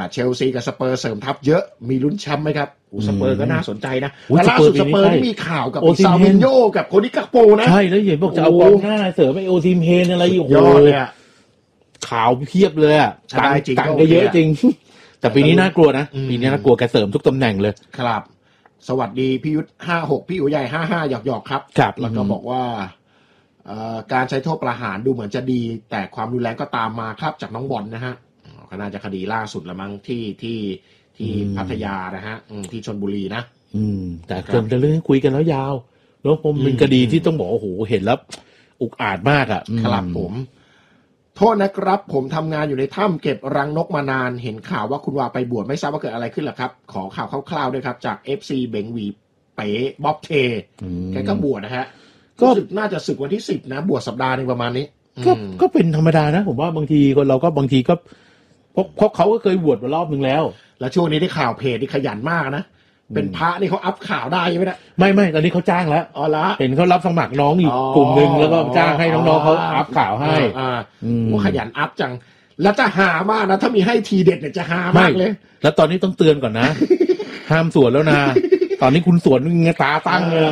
เชลซีกับสเปอร์เสริมทัพเยอะมีลุ้นแชมป์ไหมครับสเปอร์ก็น่าสนใจนะแต่ล่าสุดสเปอร์ที่มีข่าวกับซาวินโญกับโคนิกักโปนะใช่แล้วเห็นบอกจะเอากองหน้าเสริมไอโอซิมเฮนอะไรอยู่โหข่าวเพียบเลยอ่ะตังก็เยอะจริงแต่ปีนี้น่ากลัวนะปีนี้น่ากลัวแกเสริมทุกตำแหน่งเลยครับสวัสดีพี่ยุทธ56พี่อู๋ใหญ่55หยอกๆครับแล้วก็บอกว่าการใช้โทษประหารดูเหมือนจะดีแต่ความรุนแรงก็ตามมาครับจากน้องบอลนะฮะก็น่าจะคดีล่าสุดละมั้งที่พัทยานะฮะที่ชลบุรีนะแต่เรื่องคุยกันแล้วยาวแล้วผมเป็นคดีที่ต้องบอกโอ้โหเห็นแล้วอุกอาจมากอ่ะครับผมโทษนะครับผมทำงานอยู่ในถ้ำเก็บรังนกมานานเห็นข่าวว่าคุณวาไปบวชไม่ทราบว่าเกิดอะไรขึ้นหรอครับขอข่าวคร่าวๆด้วยครับจาก FC เบงหวีเป๋บ๊อบเทแกก็บวชนะฮะก็น่าจะศึกวันที่10นะบวชสัปดาห์นึงประมาณนี้ก็เป็นธรรมดานะผมว่าบางทีคนเราก็บางทีก็เพราะเขาก็เคยบวชมารอบนึงแล้วช่วงนี้ได้ข่าวเพจที่ขยันมากนะเป็นพระนี่เขาอัพข่าวได้ไหมนะไม่ตอนนี้เขาจ้างแล้วอ๋อละเห็นเขารับสมัครน้องอีกกลุ่มนึงแล้วก็จ้างให้น้องๆเขาอัพข่าวให้ว่าขยันอัพจังแล้วจะหามากนะถ้ามีให้ทีเด็ดเนี่ยจะหามากเลยแล้วตอนนี้ต้องเตือนก่อนนะห้ามสวนแล้วนะตอนนี้คุณสวนเงตาตั้งเลย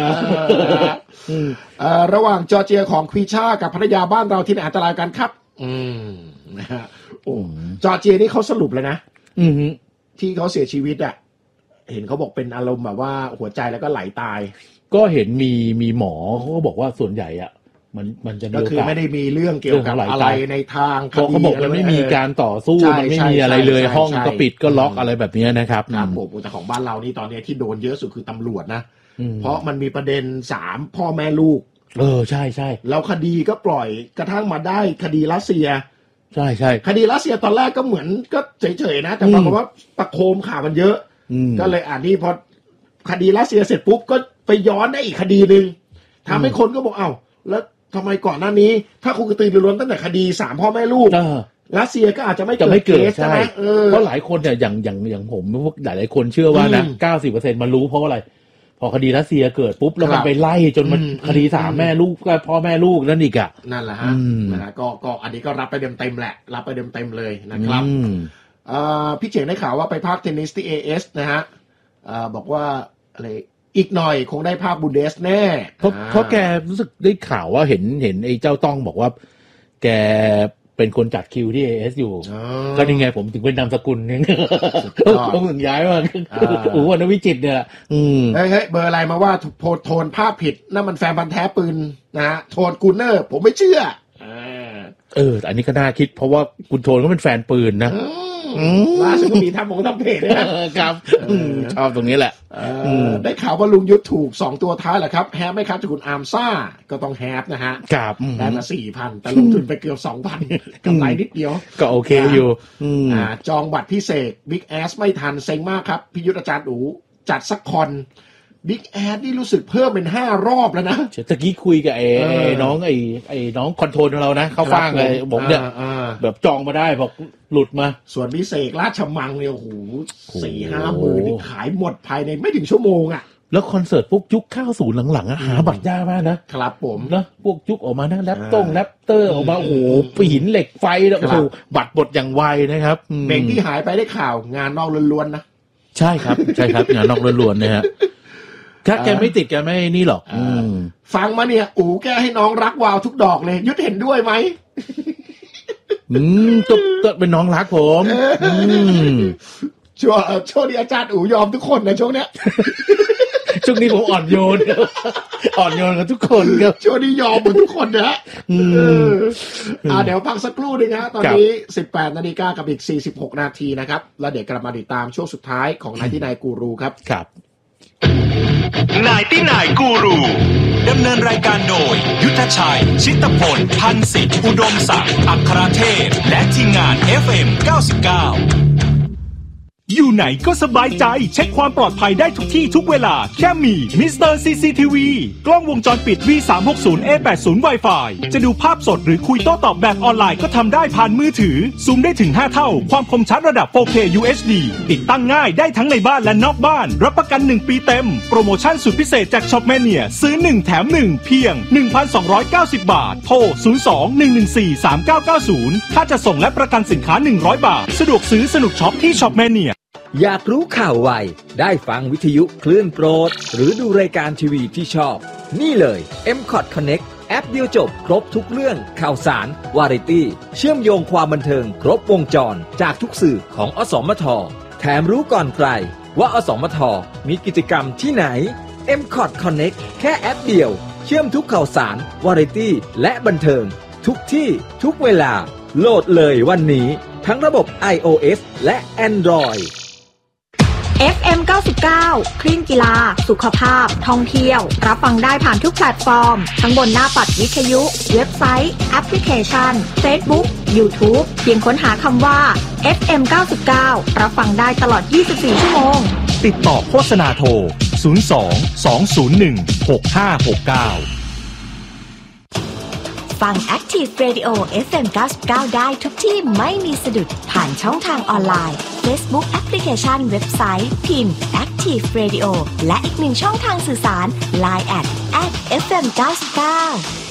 ระหว่างจอร์เจียของควีชากับภรรยาบ้านเราที่ไหนอันตรายกันครับนะฮะจอร์เจียนี่เขาสรุปเลยนะที่เขาเสียชีวิตอ่ะเห็นเขาบอกเป็นอารมณ์แบบว่าหัวใจแล้วก็ไหลตายก็เห็นมีหมอเขาก็บอกว่าส่วนใหญ่อ่ะมันจะก็คือไม่ได้มีเรื่องเกี่ยวกับอะไรในทางคดีเขาบอกมันไม่มีการต่อสู้มันไม่มีอะไรเลยห้องก็ปิดก็ล็อกอะไรแบบนี้นะครับครับผมแต่ของบ้านเรานี่ตอนนี้ที่โดนเยอะสุดคือตำรวจนะเพราะมันมีประเด็น3พ่อแม่ลูกใช่แล้วคดีก็ปล่อยกระทั่งมาได้คดีรัสเซียใช่คดีรัสเซียตอนแรกก็เหมือนก็เฉยๆนะแต่ปรากฏว่าประโคมข่าวมันเยอะก็เลยนี่พอคดีรัสเซียเสร็จปุ๊บก็ไปย้อนได้อีกคดีนึงทำให้คนก็บอกเอ้าแล้วทำไมก่อนหน้านี้ถ้าคุณกระตือรือร้นตั้งแต่คดี3พ่อแม่ลูกรัสเซียก็อาจจะไม่เกิดใช่ไหมเพราะหลายคนเนี่ยอย่างผมพวกหลายคนเชื่อว่านะ 90% มันรู้เพราะอะไรพอคดีรัสเซียเกิดปุ๊บแล้วมันไปไล่จนมันคดี3แม่ลูกก็พ่อแม่ลูกนั่นอีกอ่ะนั่นแหละฮะนะก็อันนี้ก็รับไปเต็มแหละรับไปเต็มเลยนะครับพี่เจ๋งได้ข่าวว่าไปภาคเทนนิสที่ AS นะฮะบอกว่าอะไรอีกหน่อยคงได้ภาคบูเดสแน่เพราะแกรู้สึกได้ข่าวว่าเห็นไอ้เจ้าต้องบอกว่าแกเป็นคนจัดคิวที่ AS อยู่ก็นี่ไงผมถึงเป็นนามสกุลเนี่ยผมถึงย้ายมาวันวิจิตรเนี่ยเฮ้ยเบอร์อะไรมาว่าโทนภาพผิดนั่นมันแฟนพันธุ์แท้ปืนนะฮะโทนกูเนอร์ผมไม่เชื่ออันนี้ก็น่าคิดเพราะว่าคุณโทนก็เป็นแฟนปืนนะล่าสุดก็มีทำเพจด้วยนะครับชอบตรงนี้แหละได้ข่าวว่าลุงยุทธถูก2ตัวท้ายแหละครับแฮปไหมครับจากคุณอาร์มซ่าก็ต้องแฮปนะฮะได้มา 4,000 แต่ลงทุนไปเกือบ 2,000 กำไรนิดเดียวก็โอเคอยู่จองบัตรพิเศษบิ๊กแอสไม่ทันเซ็งมากครับพี่ยุทธอาจารย์อู๋จัดสักคอนบิ๊กแอดนี่รู้สึกเพิ่มเป็น5รอบแล้วนะตะกี้คุยกับไอ้น้องไอ้น้องคอนโทรลของเรานะเขาฟังเลยผมเนี่ยแบบจองมาได้บอกหลุดมาส่วนพิเศษราชมังเนี่ยโอ้โห 4-5 หมื่นนี่ขายหมดภายในไม่ถึงชั่วโมงอ่ะแล้วคอนเสิร์ตพวกยุค90หลังๆหาบัตรยากมากนะครับผมนะพวกยุคออกมานะแรปเตอร์ออกมาโอ้โหปีหินเหล็กไฟแล้วโอ้โหบัตรหมดอย่างไวนะครับเบงที่หายไปได้ข่าวงานนอกล้วนๆนะใช่ครับงานนอกล้วนๆนะฮะถ้าแกไม่ติดแกไม่นี่หรอกฟังมาเนี่ยอู๋แกให้น้องรักวาวทุกดอกเลยยุทธเห็นด้วยไหมตัวเป็นน้องรักผมช่วงนี้อาจารย์อู๋ยอมทุกคนนะช่วงเนี้ยช่วงนี้ผมอ่อนโยนกับทุกคนครับช่วงนี้ยอมหมดทุกคนนะเดี๋ยวพักสักครู่นึงนะตอนนี้ 18 นาฬิกากับอีก46 นาทีนะครับแล้วเดี๋ยวกลับมาติดตามช่วงสุดท้ายของนายที่นายกูรูครับนายที่นายกูรูดำเนินรายการโดยยุทธชัยชิตพลพันธ์สิทธิอุดมศักดิ์อัครเทพและทีมงาน FM 99อยู่ไหนก็สบายใจเช็คความปลอดภัยได้ทุกที่ทุกเวลาแค่มีมิสเตอร์ CCTV กล้องวงจรปิด V360A80 Wi-Fi จะดูภาพสดหรือคุยโต้ตอบแบบออนไลน์ก็ทำได้ผ่านมือถือซูมได้ถึง5เท่าความคมชัดระดับ 4K UHD ติดตั้งง่ายได้ทั้งในบ้านและนอกบ้านรับประกัน1ปีเต็มโปรโมชั่นสุดพิเศษจาก Shopmania ซื้อ1แถม1เพียง 1,290 บาทโทร 02-114-3990 ค่าจะส่งและประกันสินค้า100 บาทสะดวกซื้อสนุกช็อปที่ Shopmania อยากรู้ข่าวไวได้ฟังวิทยุคลื่นโปรดหรือดูรายการทีวีที่ชอบนี่เลย M-Cot Connect แอปเดียวจบครบทุกเรื่องข่าวสารวาไรตี้เชื่อมโยงความบันเทิงครบวงจรจากทุกสื่อของอสมทแถมรู้ก่อนใครว่าอสมทมีกิจกรรมที่ไหน M-Cot Connect แค่แอปเดียวเชื่อมทุกข่าวสารวาไรตี้และบันเทิงทุกที่ทุกเวลาโหลดเลยวันนี้ทั้งระบบ iOS และ Android FM 99 คลื่นกีฬาสุขภาพท่องเที่ยวรับฟังได้ผ่านทุกแพลตฟอร์มทั้งบนหน้าปัดวิทยุเว็บไซต์แอปพลิเคชัน Facebook YouTube เพียงค้นหาคำว่า FM 99รับฟังได้ตลอด24ชั่วโมงติดต่อโฆษณาโทร 02-201-6569 ฟัง Active Radio FM 99ได้ทุกที่ไม่มีสะดุดผ่านช่องทางออนไลน์ Facebook แอปพลิเคชันเว็บไซต์พิมพ์ Active Radio และอีกหนึ่งช่องทางสื่อสาร Line @FM 99